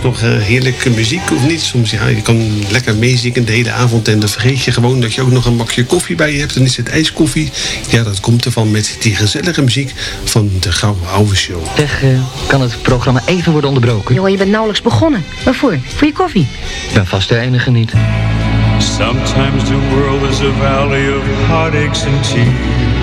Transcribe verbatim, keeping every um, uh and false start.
nog uh, heerlijke muziek of niet? Soms ja, je kan lekker meezingen de hele avond en dan vergeet je gewoon dat je ook nog een bakje koffie bij je hebt. Dan is het ijskoffie. Ja, dat komt ervan met die gezellige muziek van de Gouden Ouwe Show. Zeg, uh, kan het programma even worden onderbroken? Joh, je bent nauwelijks begonnen. Waarvoor? Voor je koffie? Ik ben vast de enige niet. Sometimes the world is a valley of heartaches and tears.